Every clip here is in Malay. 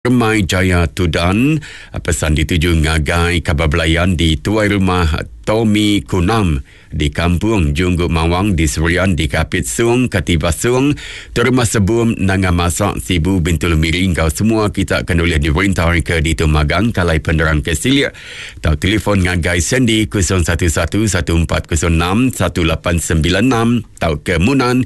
Remai Jaya Tudan, pesan dituju ngagai kabar belayan di tuai rumah Tommy Kunam di kampung Junggu Mawang di Serian di Kapit Sung, Katibasung. Terima sebelum nanga masak Sibu Bintul Miring kau semua kita akan boleh diperintah ke di Tumagang Kalai Penderang Kesilia. Tau telefon ngagai sendi 011-1406-1896 tau ke Munan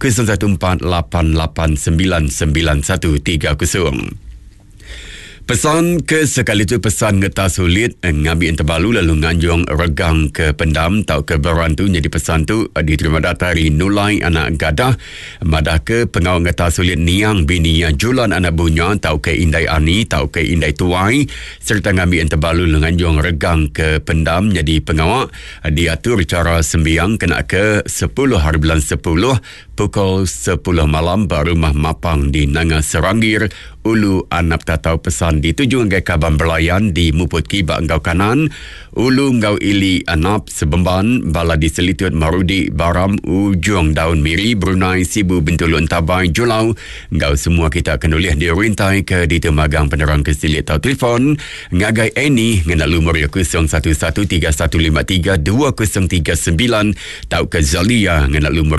014-8899-9130. Pesan ke sekali tu pesan ngeta sulit ngabi terbalu lalu nganjung regang ke pendam tau ke berantu jadi pesan tu diterima datari nulai anak gadah madah ke pengawal ngeta sulit niang bini yang julan anak bunya tau ke indai ani tau ke indai tuai serta ngabi terbalu nganjung regang ke pendam jadi pengawal diatur cara sembiang kena ke 10 hari bulan 10 pukul 10 malam berumah mapang di Nanga Serangir Ulu Anap Tatau pesan dituju ngai kaban belayan di Muput Kiba Engkau Kanan Ulu Ngau Ili Anap Sebemban Bala di Selitut Marudi Baram Ujung Daun Miri Brunei Sibu Bintulun Tabai Julau Ngau semua kita akan boleh dirintai ke di Temagang Penerang Kesilit tau telefon ngagai Eni ngena lumur 0113532039 tau ke Zalia ngena lumur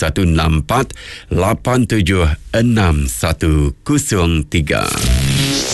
0164876103.